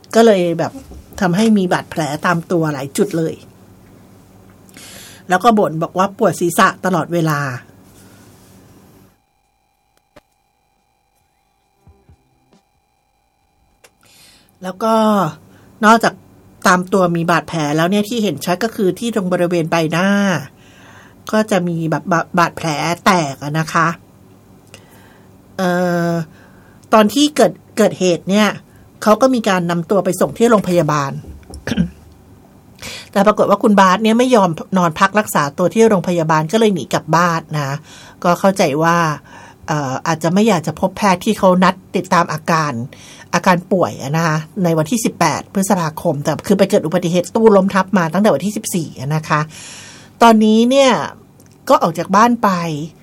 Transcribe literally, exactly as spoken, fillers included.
ก็เลยแบบทำให้มีบาดแผลตามตัวหลายจุดเลยแล้วก็บ่นบอกว่าปวดศีรษะตลอดเวลาแล้วก็นอกจากตามตัวมีบาดแผลแล้วเนี่ยที่เห็นชัดก็คือที่ตรงบริเวณใบหน้าก็จะมีแบบบาดแผลแตกนะคะเอ่อตอนที่เกิดเกิดเหตุเนี่ยเขาก็มีการนำตัวไปส่งที่โรงพยาบาล แต่ปรากฏว่าคุณบาสเนี่ยไม่ยอมนอนพักรักษาตัวที่โรงพยาบาลก็เลยหนีกลับบ้านนะก็เข้าใจว่าเอ่ออาจจะไม่อยากจะพบแพทย์ที่เขานัดติดตามอาการอาการป่วยนะคะในวันที่สิบแปดพฤษภาคมแต่คือไปเกิดอุบัติเหตุตู้ล้มทับมาตั้งแต่วันที่สิบสี่นะคะตอนนี้เนี่ยก็ออกจากบ้านไป